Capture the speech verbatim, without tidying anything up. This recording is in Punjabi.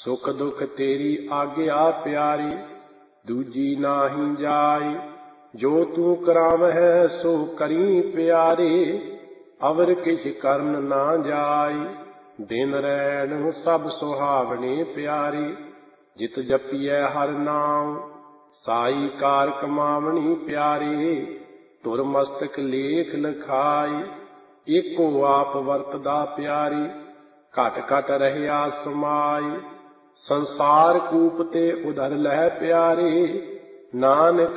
ਸੁਖ ਦੁਖ ਤੇਰੀ ਆਗਿਆ ਪਿਆਰੀ, ਦੂਜੀ ਨਾਹੀ ਜਾਈ। ਜੋ ਤੂੰ ਕਰਾਵਹਿ ਸੋ ਕਰੀ ਪਿਆਰੇ, ਅਵਰ ਕਿਛ ਕਰਨ ਨਾ ਜਾਈ। ਦਿਨ ਰੈਣ ਸਭ ਸੁਹਾਵਣੇ ਪਿਆਰੇ, ਜਿਤ ਜਪੀਐ ਹਰਿ ਨਾਮ ਸਾਈ ਕਾਰ ਕਮਾਵਣੀ ਪਿਆਰੇ। ਧੁਰ ਮਸਤਕ ਲੇਖ ਲਿਖਾਈ, ਏਕੋ ਆਪ ਵਰਤਦਾ ਪਿਆਰੀ। ਘਟ ਘਟ ਰਹਿਆ ਸਮਾਈ, ਸੰਸਾਰ ਕੂਪ ਤੇ ਉਧਰ ਲਹਿ ਪਿਆਰੇ। ਨਾਨਕ